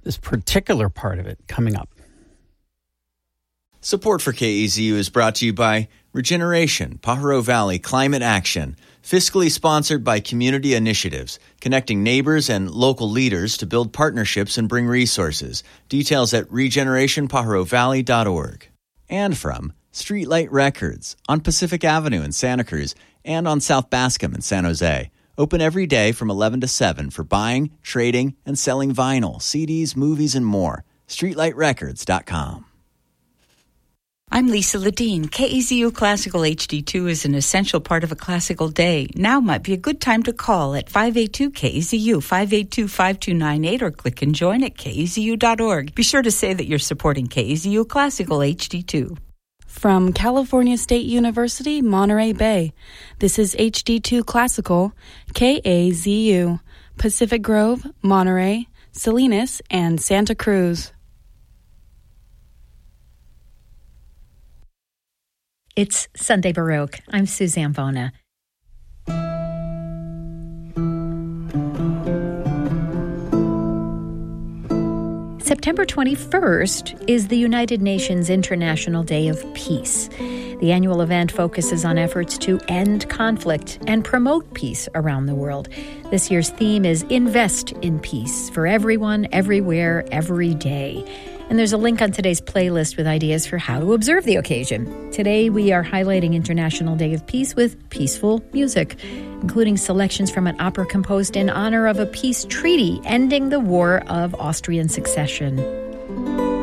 this particular part of it coming up. Support for KEZU is brought to you by Regeneration, Pajaro Valley Climate Action, fiscally sponsored by Community Initiatives, connecting neighbors and local leaders to build partnerships and bring resources. Details at regenerationpajarovalley.org. And from Streetlight Records on Pacific Avenue in Santa Cruz and on South Bascom in San Jose. Open every day from 11 to 7 for buying, trading, and selling vinyl, CDs, movies, and more. StreetlightRecords.com. I'm Lisa Ledeen. KEZU Classical HD2 is an essential part of a classical day. Now might be a good time to call at 582-KEZU, 582-5298, or click and join at kezu.org. Be sure to say that you're supporting KEZU Classical HD2. From California State University, Monterey Bay, this is HD2 Classical, KAZU, Pacific Grove, Monterey, Salinas, and Santa Cruz. It's Sunday Baroque. I'm Suzanne Bona. September 21st is the United Nations International Day of Peace. The annual event focuses on efforts to end conflict and promote peace around the world. This year's theme is Invest in Peace for everyone, everywhere, every day. And there's a link on today's playlist with ideas for how to observe the occasion. Today, we are highlighting International Day of Peace with peaceful music, including selections from an opera composed in honor of a peace treaty ending the War of Austrian Succession.